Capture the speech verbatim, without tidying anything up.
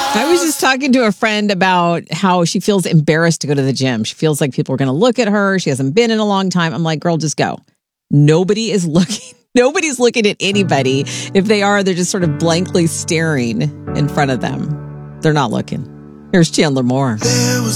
I was just talking to a friend about how she feels embarrassed to go to the gym. She feels like people are going to look at her. She hasn't been in a long time. I'm like, girl, just go. Nobody is looking. Nobody's looking at anybody. If they are, they're just sort of blankly staring in front of them. They're not looking. Here's Chandler Moore. There was